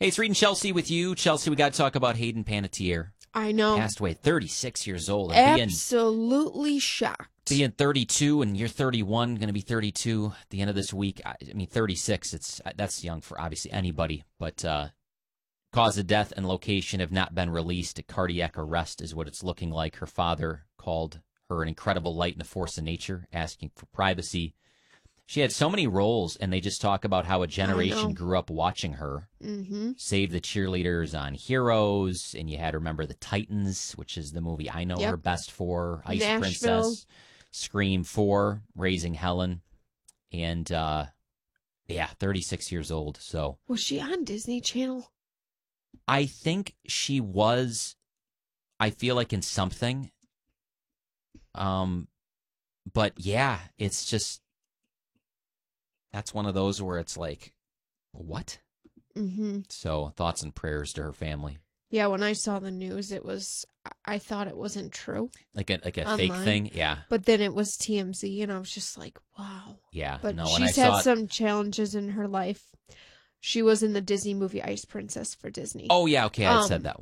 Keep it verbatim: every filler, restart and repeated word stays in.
Hey, it's Reed and Chelsea with you. Chelsea, we got to talk about Hayden Panettiere. I know. Passed away, thirty-six years old. And Absolutely being, shocked. Being thirty-two and you're thirty-one, going to be thirty-two at the end of this week. I, I mean, thirty-six, it's that's young for obviously anybody. But uh, cause of death and location have not been released. A cardiac arrest is what it's looking like. Her father called her an incredible light and a force of nature, asking for privacy. She had so many roles, and they just talk about how a generation grew up watching her. Mm-hmm. Save the Cheerleaders on Heroes, and you had to remember the Titans, which is the movie I know yep. her best for. Ice Nashville. Princess, Scream four, Raising Helen, and uh, yeah, thirty-six years old. So was she on Disney Channel? I think she was. I feel like in something. Um, but yeah, it's just. That's one of those where it's like, what? Mm-hmm. So thoughts and prayers to her family. Yeah, when I saw the news, it was, I thought it wasn't true. Like a like a Online. fake thing? Yeah. But then it was T M Z, and I was just like, wow. Yeah. But no, she's when I had saw it... some challenges in her life. She was in the Disney movie Ice Princess for Disney. Oh, yeah, okay, I um, said that